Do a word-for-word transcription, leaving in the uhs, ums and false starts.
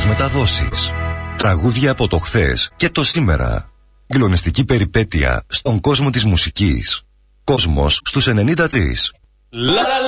Ζωντανές μεταδόσεις. Τραγούδια από το χθες και το σήμερα. Συγκλονιστική περιπέτεια στον κόσμο της μουσικής. Κόσμος στους ενενήντα τρία.